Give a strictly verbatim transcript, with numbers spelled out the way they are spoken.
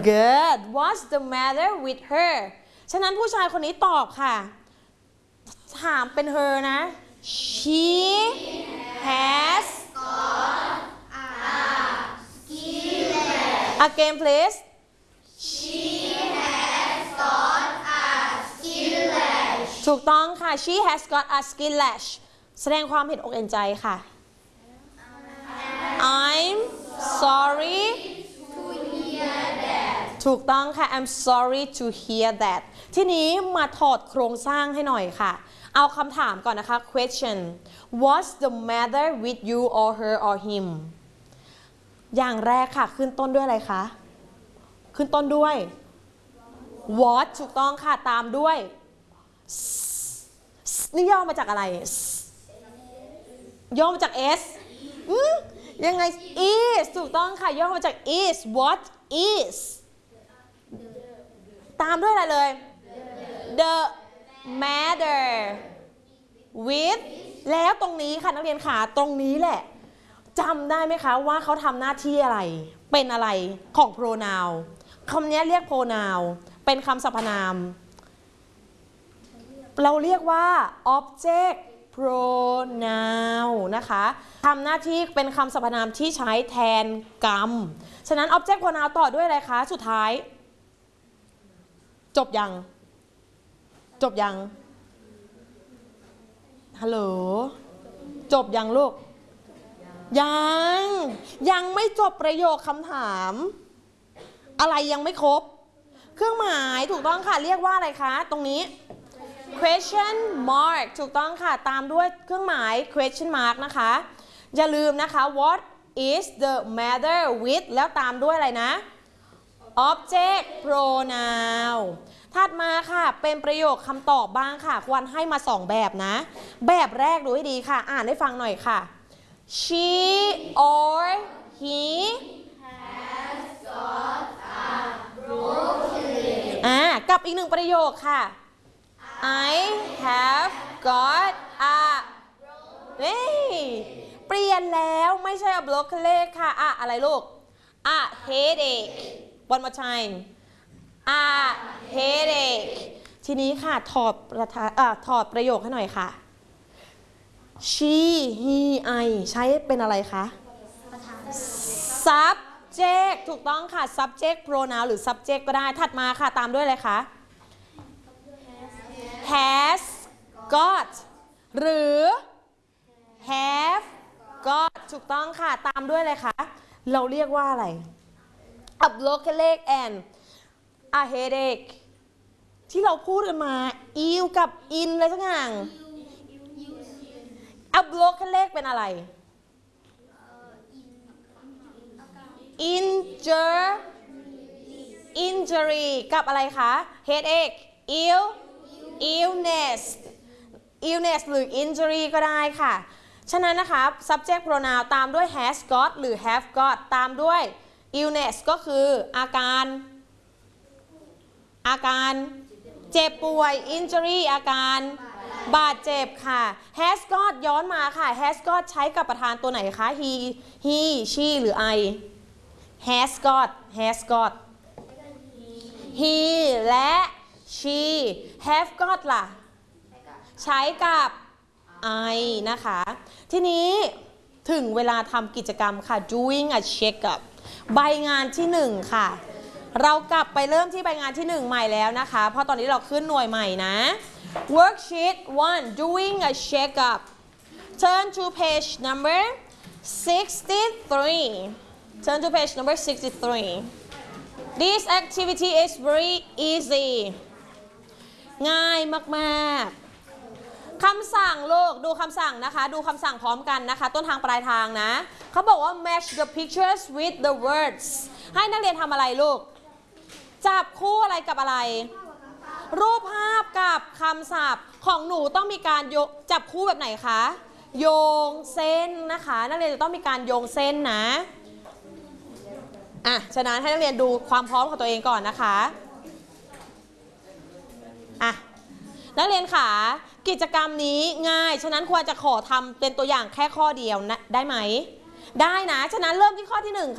good what's the matter with her ฉะนั้นผู้ชายคนนี้ตอบค่ะถามเป็น her นะ she has got a skill again please she has got a skill ถูกต้องค่ะ she has got a skill lash แสดงความเห็นอกเห็นใจค่ะ I'm sorry to hear that ถูกต้องค่ะ I'm sorry to hear that ทีนี้มาถอดโครงสร้างให้หน่อยค่ะเอาคำถามก่อนนะคะ question what's the matter with you or her or him อย่างแรกค่ะขึ้นต้นด้วยอะไรคะขึ้นต้นด้วย what ถูกต้องค่ะตามด้วยนี่ย่อมาจากอะไรย่อมาจาก s ยังไง is ถูกต้องค่ะย่อมาจาก is what is ตามด้วยอะไรเลย the matter with แล้วตรงนี้ค่ะนักเรียนขาตรงนี้แหละจำได้ไหมคะว่าเขาทำหน้าที่อะไรเป็นอะไรของ pronoun คำนี้เรียก pronoun เป็นคำสรรพนามเราเรียกว่า object pronoun นะคะทำหน้าที่เป็นคำสรรพนามที่ใช้แทนกรรมฉะนั้น object pronoun ต่อด้วยอะไรคะสุดท้ายจบยังจบยังฮัลโหลจบยังลูกยังยังไม่จบประโยคคำถามอะไรยังไม่ครบเครื่องหมายถูกต้องค่ะเรียกว่าอะไรคะตรงนี้ question mark ถูกต้องค่ะตามด้วยเครื่องหมาย question mark นะคะอย่าลืมนะคะ what is the matter with แล้วตามด้วยอะไรนะ object pronoun ถัดมาค่ะเป็นประโยคคำตอบบ้างค่ะควรให้มาสองแบบนะแบบแรกดูให้ดีค่ะอ่านให้ฟังหน่อยค่ะ she or he has got a broken leg อ่ากับอีกหนึ่งประโยคค่ะ I have got a เฮ้ยเปลี่ยนแล้วไม่ใช่ a broken leg ค่ะอะอะไรลูก a headache one more time a headache ทีนี้ค่ะถอดประธานอ่าถอดประโยคให้หน่อยค่ะ she he I ใช้เป็นอะไรคะ subject ถูกต้องค่ะ subject pronoun หรือ subject ก็ได้ถัดมาค่ะตามด้วยอะไรคะ has got หรือ have got ถูกต้องค่ะตามด้วยอะไรคะเราเรียกว่าอะไร a broken leg and a headache ที่เราพูดกันมา ill กับ in อะไรสักอย่าง a broken leg เป็นอะไร injure injury กับอะไรคะ headache ill illness illness หรือ injury ก็ได้ค่ะฉะนั้นนะคะ subject pronoun ตามด้วย has got หรือ have got ตามด้วย illness ก็คืออาการอาการเจ็บป่วย injury อาการบาดเจ็บค่ะ has got ย้อนมาค่ะ has got ใช้กับประธานตัวไหนคะ he he she หรือ I has got has got he และ she have got ล่ะใช้กับ I นะคะทีนี้ถึงเวลาทำกิจกรรมค่ะ doing a checkup ใบงานที่หนึ่งค่ะเรากลับไปเริ่มที่ใบงานที่หนึ่งใหม่แล้วนะคะเพราะตอนนี้เราขึ้นหน่วยใหม่นะ worksheet one doing a checkup turn to page number sixty-three turn to page number sixty-three this activity is very easy ง่ายมากๆคำสั่งลูกดูคำสั่งนะคะดูคำสั่งพร้อมกันนะคะต้นทางปลายทางนะเขาบอกว่า match the pictures with the words ให้นักเรียนทำอะไรลูกจับคู่อะไรกับอะไรรูปภาพกับคำศัพท์ของหนูต้องมีการยกจับคู่แบบไหนคะโยงเส้นนะคะนักเรียนจะต้องมีการโยงเส้นนะอ่ะฉะนั้นให้นักเรียนดูความพร้อมของตัวเองก่อนนะคะอ่ะนักเรียนขากิจกรรมนี้ง่ายฉะนั้นควรจะขอทำเป็นตัวอย่างแค่ข้อเดียวนะได้ไหมได้นะฉะนั้นเริ่มที่ข้อที่หนึ่ง